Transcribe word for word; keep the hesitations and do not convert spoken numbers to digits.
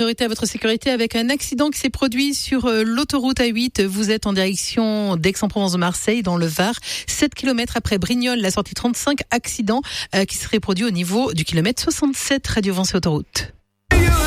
priorité à votre sécurité avec un accident qui s'est produit sur l'autoroute A huit. Vous êtes en direction d'Aix-en-Provence de Marseille, dans le Var. sept kilomètres après Brignoles, la sortie trente-cinq, accident qui serait produit au niveau du kilomètre soixante-sept, Radio Vence et Autoroute.